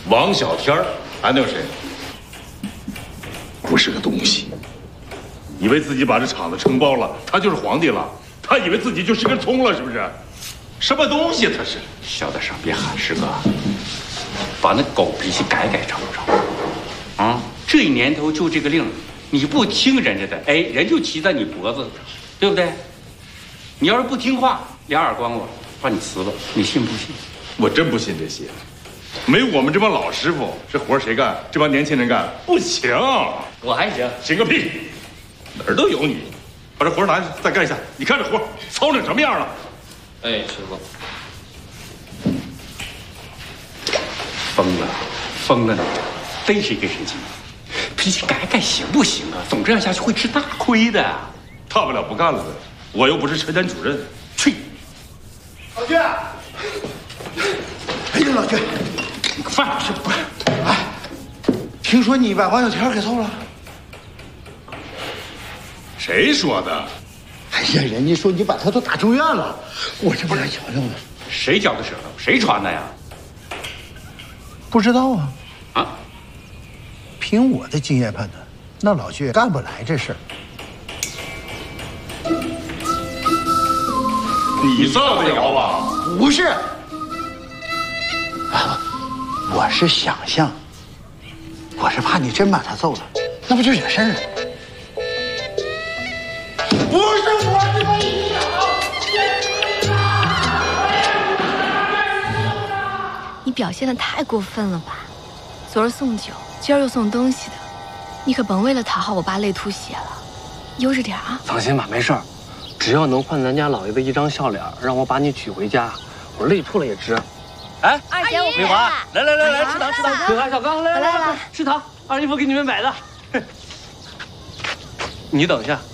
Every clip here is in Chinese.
王小天还能有谁？不是个东西。以为自己把这厂子承包了，他就是皇帝了。他以为自己就是根葱了，是不是？什么东西他是？ 小点声，别喊，师哥，把那狗脾气改着不着？啊，这一年头就这个令，你不听人家的，哎，人就骑在你脖子上，对不对？你要是不听话，2耳光我把你辞了，你信不信？ 我真不信这些。没我们这帮老师傅，这活谁干？这帮年轻人干不行。 我还行， 行个屁！哪儿都有你。把这活拿去，再干一下。你看这活操成什么样了？ 哎，师傅，疯了呢，真是一根神经。脾气改行不行啊？总这样下去会吃大亏的。 大不了不干了呗。我又不是车间主任。去。 老薛，哎呦，老薛， 你个饭是不是？ 哎，听说你把王小天给揍了？ 谁说的？ 哎呀，人家说你把他都打住院了，我这不来瞧瞧吗？ 谁嚼的舌头？谁传的呀？ 不知道啊。 啊？ 凭我的经验判断，那老薛干不来这事儿。 你造的谣吧？ 不是，我是想象，我是怕你真把他揍了，那不就惹事儿了？不是我这么一想。 你表现得太过分了吧？昨儿送酒，今儿又送东西的，你可甭为了讨好我爸累吐血了，悠着点啊！ 放心吧，没事儿，只要能换咱家老爷子一张笑脸，让我把你娶回家，我累吐了也值。哎， 二姐，我美华，来，吃糖，美华、小刚，来，吃糖，二姨夫给你们买的。你等一下，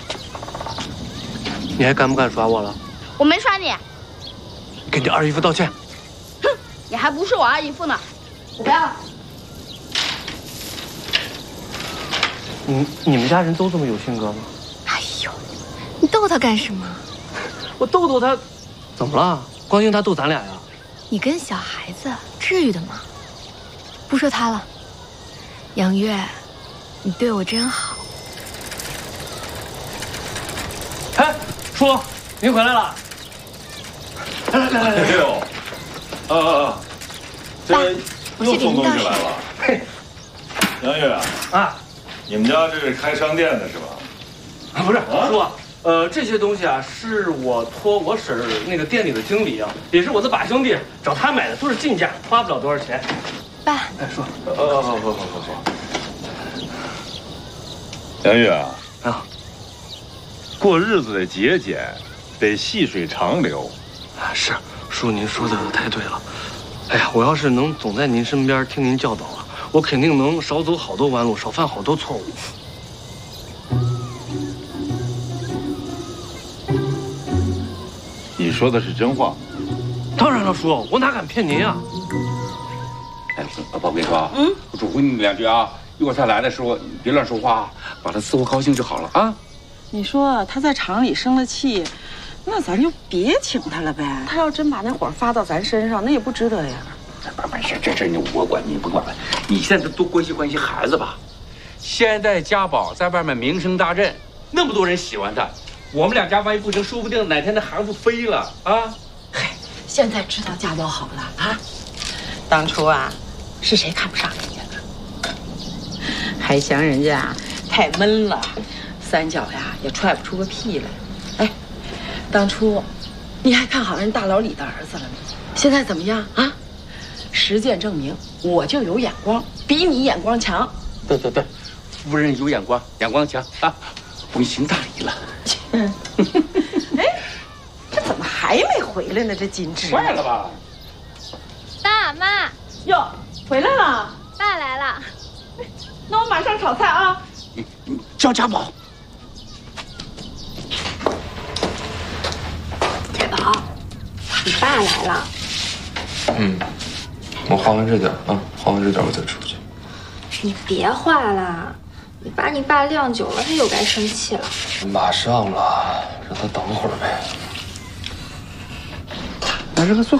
你还敢不敢耍我了？ 我没耍你， 给你二姨夫道歉。 哼，你还不是我二姨夫呢，我不要了。 你们家人都这么有性格吗？ 哎呦，你逗他干什么？ 我逗逗他，怎么了？光听他逗咱俩呀？ 你跟小孩子至于的吗？不说他了，杨月，你对我真好。 哎，叔，您回来了。来。 哎呦，这又送东西来了。 嘿， 杨月啊，你们家这是开商店的是吧？ 不是，叔。这些东西啊，是我托我婶儿那个店里的经理啊，也是我的把兄弟，找他买的，都是进价，花不了多少钱。 爸， 哎，叔， 好。杨月啊，过日子得节俭，得细水长流。 啊，是，叔，您说的太对了。哎呀，我要是能总在您身边听您教导啊，我肯定能少走好多弯路，少犯好多错误。 你说的是真话？ 当然了，叔，我哪敢骗您啊！ 哎，老婆，我跟你说啊，我嘱咐你2句啊，一会儿他来的时候，你别乱说话，把他伺候高兴就好了啊。 你说他在厂里生了气，那咱就别请他了呗。他要真把那火发到咱身上，那也不值得呀。 没事，这事我管，你不管了。你现在多关心孩子吧。现在家宝在外面名声大振，那么多人喜欢他。我们2家万一不成，说不定哪天那孩子飞了啊！ 嗨，现在知道家宝好了啊！当初啊，是谁看不上人家的？还嫌人家太闷了，3脚呀也踹不出个屁来。哎，当初你还看好人大老李的儿子了呢，现在怎么样啊？实践证明，我就有眼光，比你眼光强。 对，夫人有眼光，眼光强啊，不行大礼了。 哎，这怎么还没回来呢？这金枝坏了吧？ 爸妈， 哟，回来了。 爸来了。 那我马上炒菜啊。 你叫家宝。 家宝，你爸来了。 我画完这点啊，画完这点我再出去。 你别画了，你把你爸晾久了，他又该生气了。 马上了，让他等会儿呗。 那这个最